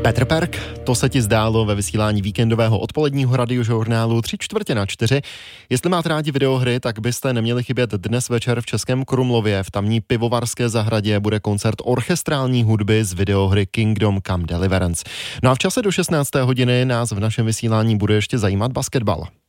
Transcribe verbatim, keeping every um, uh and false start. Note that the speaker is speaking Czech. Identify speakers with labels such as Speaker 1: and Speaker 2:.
Speaker 1: Petr Perk, to se ti zdálo ve vysílání víkendového odpoledního radiožurnálu tři čtvrtě na čtyři. Jestli máte rádi videohry, tak byste neměli chybět dnes večer v Českém Krumlově. V tamní pivovarské zahradě bude koncert orchestrální hudby z videohry Kingdom Come Deliverance. No a v čase do šestnácté hodiny nás v našem vysílání bude ještě zajímat basketbal.